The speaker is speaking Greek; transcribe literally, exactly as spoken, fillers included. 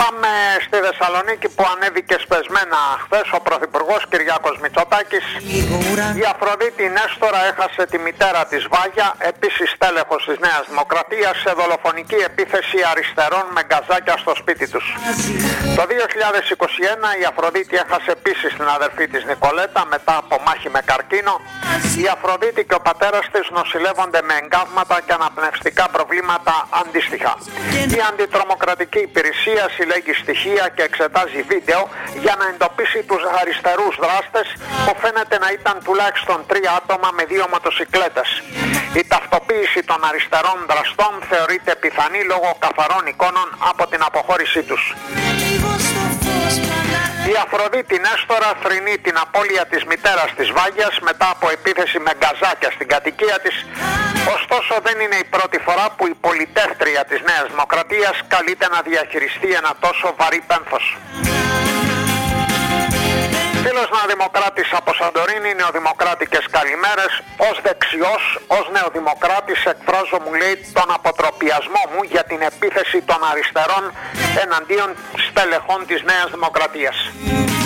Πάμε στη Θεσσαλονίκη που ανέβηκε σπεσμένα χθες ο Πρωθυπουργός Κυριάκος Μητσοτάκης. Η Αφροδίτη Νέστορα έχασε τη μητέρα της Βάγια, επίσης στέλεχος της Νέας Δημοκρατίας, σε δολοφονική επίθεση αριστερών με γκαζάκια στο σπίτι τους. Το δύο χιλιάδες είκοσι ένα η Αφροδίτη έχασε επίσης την αδερφή της Νικολέτα μετά από μάχη με καρκίνο. Η Αφροδίτη και ο πατέρας της νοσηλεύονται με εγκάβματα και αναπνευστικά προβλήματα αντίστοιχα. Η Αντιτρομοκρατική Υπηρεσία συλλέγει στοιχεία και εξετάζει βίντεο για να εντοπίσει τους αριστερούς δράστες που φαίνεται να ήταν τουλάχιστον τρία άτομα με δύο μοτοσικλέτες. Η ταυτοποίηση των αριστερών δραστών θεωρείται πιθανή λόγω καθαρών εικόνων από την αποχώρησή τους. Η Αφροδίτη Νέστορα θρηνεί την απώλεια της μητέρας της Βάγιας μετά από επίθεση με γκαζάκια στην κατοικία της. Ωστόσο δεν είναι η πρώτη φορά που η πολιτεύτρια της Νέας Δημοκρατίας καλείται να διαχειριστεί ένα τόσο βαρύ πένθος. Φίλος Νεοδημοκράτης από Σαντορίνη, νεοδημοκράτικες καλημέρες. Ως δεξιός, ως νεοδημοκράτης εκφράζω, μου λέει, τον αποτροπιασμό μου για την επίθεση των αριστερών εναντίον στελεχών της Νέας Δημοκρατίας.